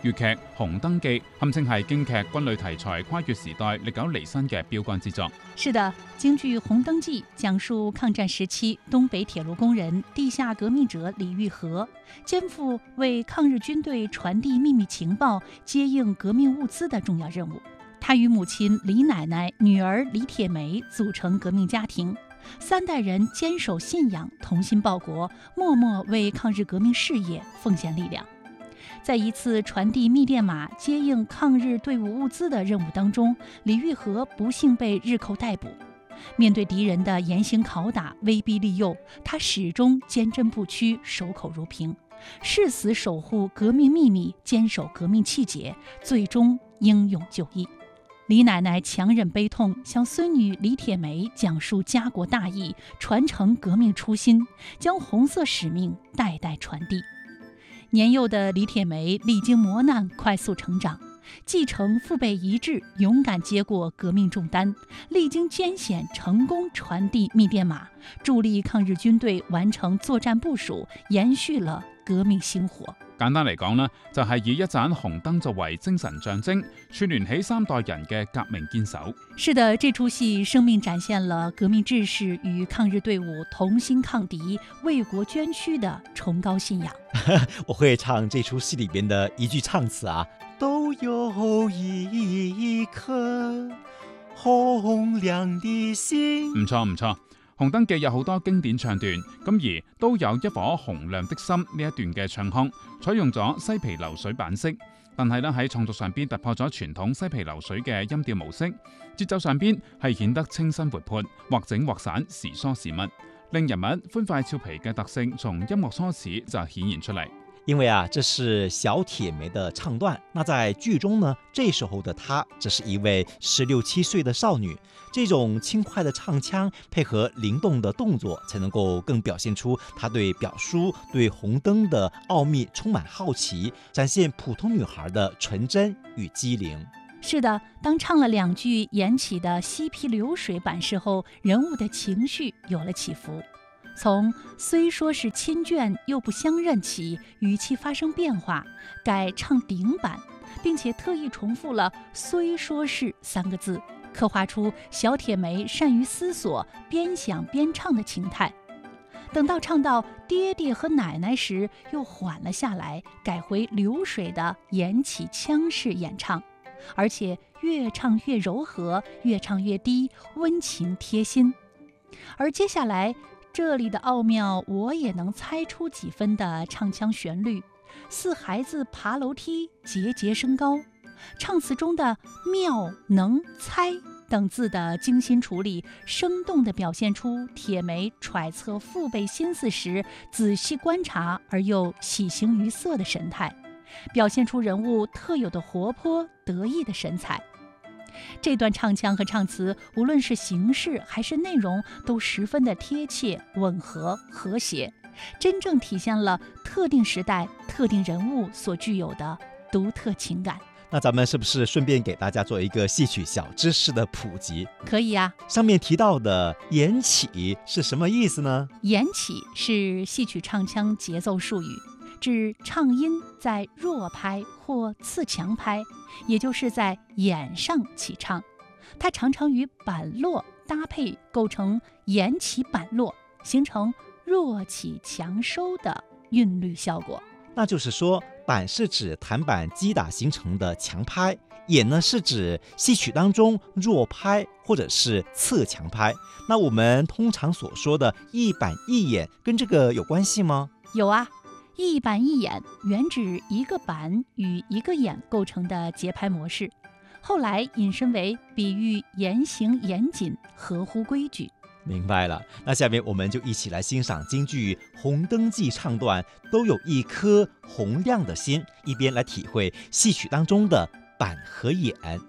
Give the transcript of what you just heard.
粵劇《紅燈記》堪稱係京劇軍旅題材跨越時代、歷久彌新嘅標杆之作。 是的，京劇《紅燈記》講述抗戰時期東北鐵路工人、地下革命者李玉和肩負為抗日軍隊傳遞秘密情報、接應革命物資的重要任務。他與母親李奶奶、女兒李鐵梅組成革命家庭，3代人堅守信仰，同心報國，默默為抗日革命事業奉獻力量。在一次傳遞密電碼接應抗日隊伍物資的任務當中，李玉和不幸被日寇逮捕。面對敵人的嚴刑拷打、威逼利誘，他始終堅貞不屈、守口如瓶，誓死守護革命秘密，堅守革命氣節，最終英勇就義。李奶奶強忍悲痛，向孫女李鐵梅講述家國大義，傳承革命初心，將紅色使命代代傳遞。年幼的李鐵梅歷經磨難，快速成長，繼承父輩遺志，勇敢接過革命重擔，歷經艱險，成功傳遞密電碼，助力抗日軍隊完成作戰部署，延續了革命星火。 簡單嚟講呢，就係以一盞紅燈作為精神象徵，串聯起3代人嘅革命堅守。 是的，這出戲生命展現了革命志士與抗日隊伍同心抗敵、為國捐軀的崇高信仰。 我會唱這出戲裏邊的一句唱詞啊，都有一顆紅亮的心。 唔錯唔錯。《紅燈記》有好多經典唱段，咁而都有一顆紅亮的心呢一段嘅唱腔，採用咗西皮流水版式，但係咧喺創作上邊突破咗傳統西皮流水嘅音調模式，節奏上邊係顯得清新活潑，或整或散，時疏時密，令人物歡快俏皮嘅特性從音樂初始就顯現出嚟。 因為啊，這是小鐵梅的唱段，那在劇中呢，這時候的她只是一位16、17歲的少女，這種輕快的唱腔配合靈動的動作，才能夠更表現出她對表叔、對紅燈的奧秘充滿好奇，展現普通女孩的純真與機靈。 是的，當唱了2句延起的西皮流水版式後，人物的情緒有了起伏。從雖說是親眷又不相認起，語氣發生變化，改唱頂版，並且特意重複了雖說是3個字，刻畫出小鐵梅善於思索、邊想邊唱的情態。等到唱到爹爹和奶奶時，又緩了下來，改回流水的延起腔式演唱，而且越唱越柔和，越唱越低，溫情貼心。而接下來這裡的奧妙，我也能猜出幾分的唱腔旋律，似孩子爬樓梯，節節升高。唱詞中的妙、能、猜等字的精心處理，生動地表現出鐵梅揣測父輩心思時仔細觀察而又喜形於色的神態，表現出人物特有的活潑得意的神采。這段唱腔和唱詞，無論是形式還是內容，都十分的貼切、吻合、和諧，真正體現了特定時代、特定人物所具有的獨特情感。 那咱們是不是順便給大家做一個戲曲小知識的普及？ 可以啊。 上面提到的延起是什麼意思呢？ 延起是戲曲唱腔節奏術語，指唱音在弱拍或次強拍，也就是在眼上起唱，它常常與板落搭配構成延起板落，形成弱起強收的韻律效果。 那就是說，板是指彈板擊打形成的強拍，眼呢是指戲曲當中弱拍或者是次強拍。那我們通常所說的一板一眼跟這個有關係嗎？ 有啊，一板一眼原指一個板與一個眼構成的節拍模式，後來引申為比喻言行嚴謹、合乎規矩。 明白了，那下面我們就一起來欣賞京劇《紅燈記》唱段，都有一顆紅亮的心，一邊來體會戲曲當中的板和眼。